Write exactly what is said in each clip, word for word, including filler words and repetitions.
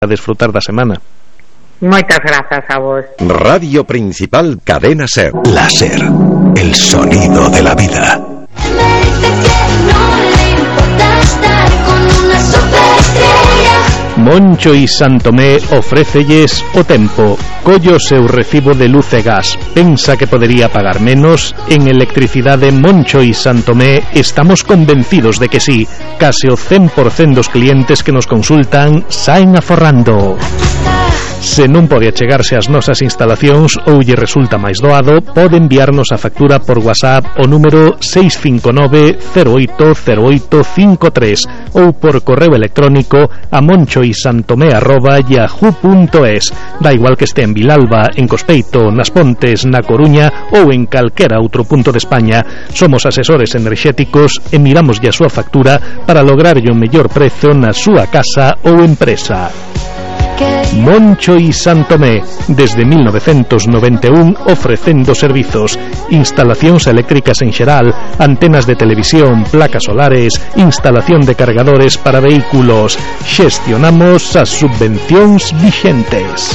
a desfrutar da semana. Moitas grazas a vos. Radio Principal Cadena Ser. La Ser, el sonido de la vida. Moncho y Santomé ofrécelles o tempo. Collo seu recibo de luz e gas. Pensa que podería pagar menos? En Electricidade Moncho y Santomé estamos convencidos de que sí. Case o cen por cento dos clientes que nos consultan saen aforrando. Se non pode achegarse ás nosas instalacións ou lle resulta máis doado, pode enviarnos a factura por WhatsApp o número seis cinco nove cero oito cero oito cinco tres ou por correo electrónico a monchoisantomé arroba yahoo punto es. Da igual que este en Vilalba, en Cospeito, nas Pontes, na Coruña ou en calquera outro punto de España. Somos asesores enerxéticos e miramos a súa factura para lograr o mellor prezo na súa casa ou empresa. Moncho y Santomé, desde mil novecientos noventa e un ofrecendo servizos, instalacións eléctricas en xeral, antenas de televisión, placas solares, instalación de cargadores para vehículos. Xestionamos as subvencións vixentes.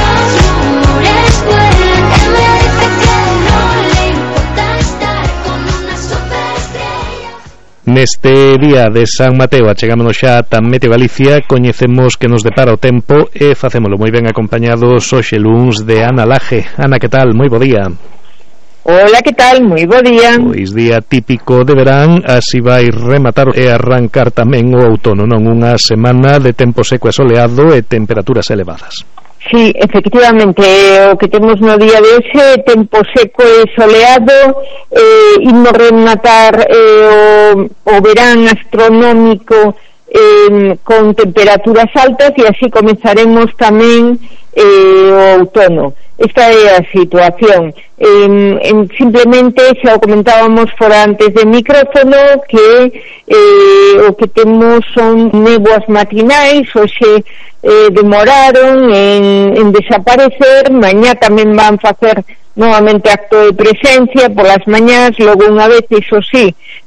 Neste día de San Mateo achegámonos xa ata Meteo Galicia, coñecemos que nos depara o tempo e facémolo moi ben acompañados hoxe luns de Ana Laje. Ana, que tal? Moi bo día. Hola, que tal? Moi bo día. Pois día típico de verán, así vai rematar e arrancar tamén o outono, non? Unha semana de tempo seco e soleado e temperaturas elevadas. Sí, efectivamente, o que temos no día de hoxe, tempo seco e soleado, eh, imos rematar eh, o, o verán astronómico eh, con temperaturas altas e así comenzaremos tamén eh, o outono. Esta é a situación. Eh, en, simplemente, xa o comentábamos fora antes de micrófono, que eh, o que temos son néboas matinais, hoxe eh, demoraron en, en desaparecer, mañá tamén van facer novamente acto de presencia polas mañás, logo unha vez, iso sí,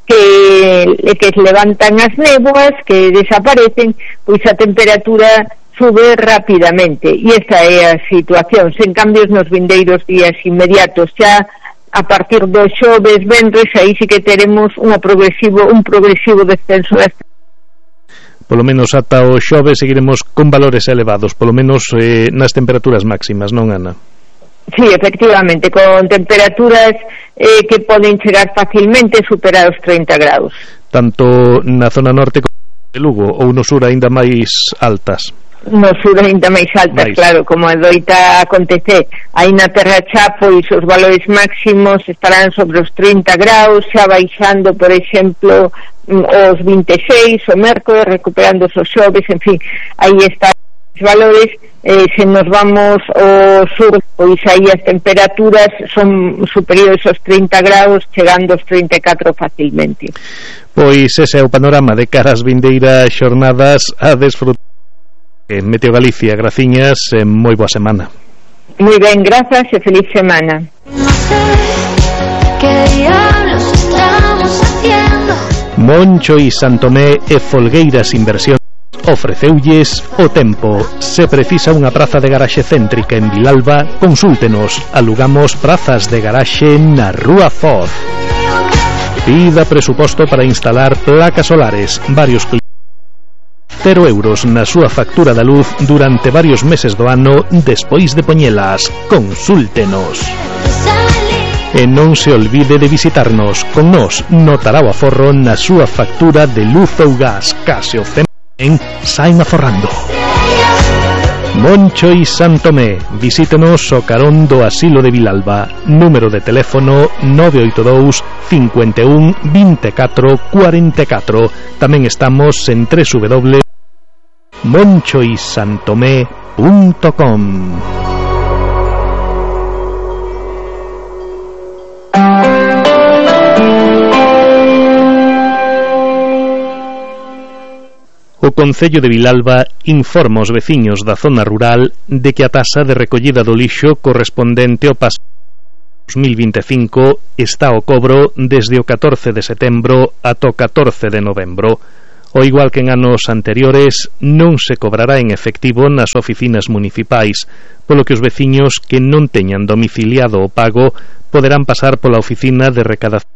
que, que levantan as néboas, que desaparecen, pois a temperatura sube rapidamente, e esta é a situación, sen cambios nos vindeiros días inmediatos. Xa a partir do xoves, venres, aí sí que teremos unha progresivo, un progresivo descenso das. Polo menos ata o xoves seguiremos con valores elevados, polo menos eh, nas temperaturas máximas, non, Ana? Sí, efectivamente, con temperaturas eh, que poden chegar facilmente superar os treinta graus. Tanto na zona norte como de Lugo, ou no sur aínda máis altas? No sur aínda máis altas, máis. Claro, como doita acontecer. Aí na Terra Cha, pois os valores máximos estarán sobre os trinta graus, xa baixando, por exemplo, os vinte e seis, o mércores, recuperando os xoves, en fin, aí están os valores. Eh, se nos vamos ao sur, pois aí as temperaturas son superiores aos trinta graus, chegando aos trinta e catro facilmente. Pois ese é o panorama de cara ás vindeiras xornadas a desfrutar. En Meteo Galicia, graciñas, e moi boa semana. Moi ben, grazas e feliz semana. Moncho y Santomé e Folgueiras Inversión ofreceulles o tempo. Se precisa unha praza de garaxe céntrica en Vilalba, consúltenos. Alugamos prazas de garaxe na Rúa Foz. Pida presuposto para instalar placas solares. Varios clientes cero euros na súa factura da luz durante varios meses do ano despois de poñelas. Consúltenos. E non se olvide de visitarnos. Con nós notará o aforro na súa factura de luz ou gas. Case o cen en saen aforrando. Moncho y Santomé. Visítenos o carón do Asilo de Vilalba. Número de teléfono nove oito dous, cinco un, vinte e catro, cuarenta e catro. Tamén estamos en doble u doble u doble u punto moncho y santomé punto com. O Concello de Vilalba informa aos veciños da zona rural de que a taxa de recollida do lixo correspondente ao pasado dos mil vinte e cinco está ao cobro desde o catorce de setembro ata o catorce de novembro. O igual que en anos anteriores, non se cobrará en efectivo nas oficinas municipais, polo que os veciños que non teñan domiciliado o pago poderán pasar pola oficina de recadación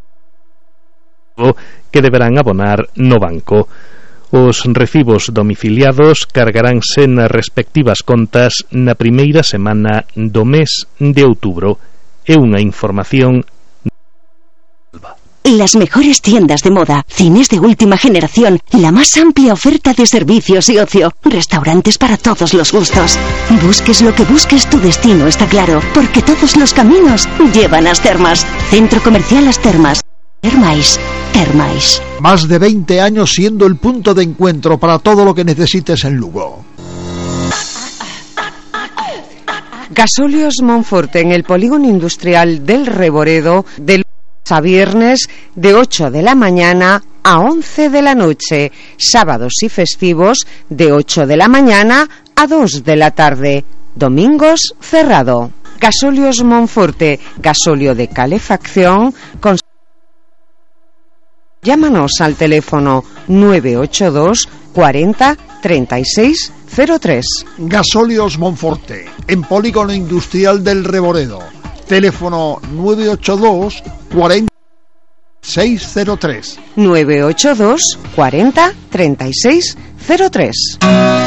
que deberán abonar no banco. Os recibos domiciliados cargaránse nas respectivas contas na primeira semana do mes de outubro. É unha información. Las mejores tiendas de moda, cines de última generación, la más amplia oferta de servicios y ocio, restaurantes para todos los gustos. Busques lo que busques, tu destino está claro, porque todos los caminos llevan a As Termas. Centro Comercial As Termas. Termais, Termais. Más de veinte años siendo el punto de encuentro para todo lo que necesites en Lugo. Gasóleos Monforte en el polígono industrial del Reboredo, del a viernes de ocho de la mañana a once de la noche, sábados y festivos de ocho de la mañana a dos de la tarde, domingos cerrado. Gasóleos Monforte, gasóleo de calefacción con... Llámanos al teléfono nueve ocho dos cuarenta treinta y seis cero tres. Gasóleos Monforte en polígono industrial del Reboredo. Teléfono nueve ocho dos cuarenta seis cero tres. nueve ocho dos cuarenta treinta y seis cero tres.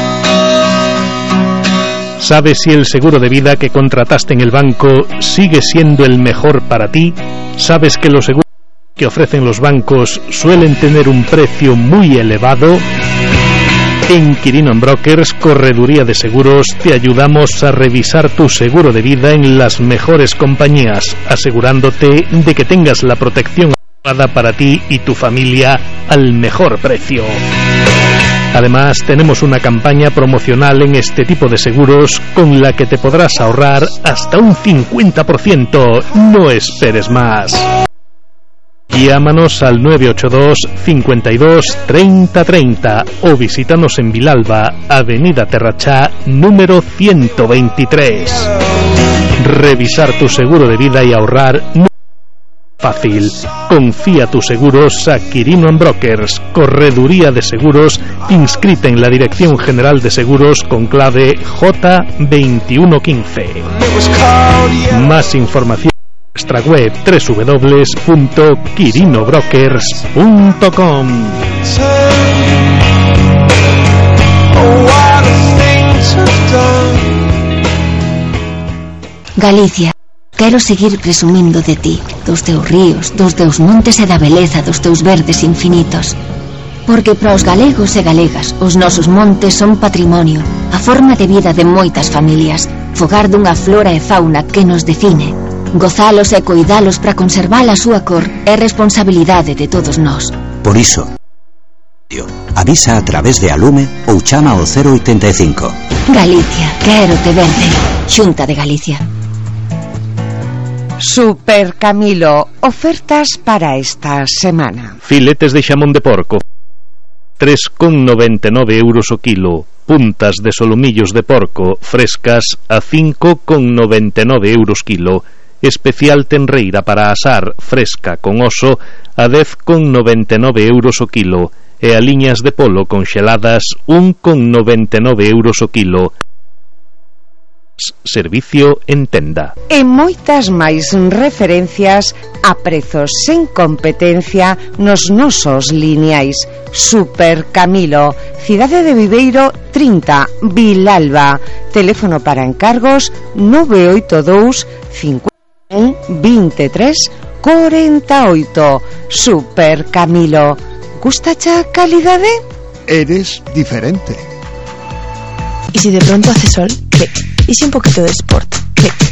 ¿Sabes si el seguro de vida que contrataste en el banco sigue siendo el mejor para ti? ¿Sabes que los seguros que ofrecen los bancos suelen tener un precio muy elevado? En Quirino Brokers, correduría de seguros, te ayudamos a revisar tu seguro de vida en las mejores compañías, asegurándote de que tengas la protección adecuada para ti y tu familia al mejor precio. Además, tenemos una campaña promocional en este tipo de seguros con la que te podrás ahorrar hasta un cincuenta por ciento. No esperes más. Llámanos al nueve ocho dos cincuenta y dos treinta treinta o visítanos en Vilalba, Avenida Terrachá, número ciento veintitrés. Revisar tu seguro de vida y ahorrar no es fácil. Confía tus seguros a Quirino Brokers, correduría de seguros inscrita en la Dirección General de Seguros con clave J veintiuno quince. Más información en nuestra web doble u doble u doble u punto quirino brokers punto com. Galicia, quero seguir presumindo de ti, dos teus ríos, dos teus montes e da beleza dos teus verdes infinitos. Porque para os galegos e galegas, os nosos montes son patrimonio, a forma de vida de moitas familias, fogar dunha flora e fauna que nos define. Gozalos e coidalos para conservar a súa cor é responsabilidade de todos nós. Por iso, avisa a través de Alume ou chama ao cero oitenta e cinco. Galicia, quero te verde. Xunta de Galicia. Super Camilo, ofertas para esta semana. Filetes de xamón de porco, tres con noventa e nove euros o kilo. Puntas de solomillos de porco frescas a cinco con noventa e nove euros kilo. Especial tenreira para asar fresca con oso a dez con noventa e nove euros o kilo e a liñas de polo conxeladas un con noventa e nove euros o kilo. Servicio en tenda. E moitas máis referencias a prezos sen competencia nos nosos lineais. Super Camilo, Cidade de Viveiro trinta, Vilalba. Teléfono para encargos nove oito dous cinco veintitrés cuarenta y ocho. Super Camilo. ¿Gustacha calidade? Eres diferente. ¿Y si de pronto hace sol? ¿Qué? ¿Y si un poquito de sport? ¿Qué?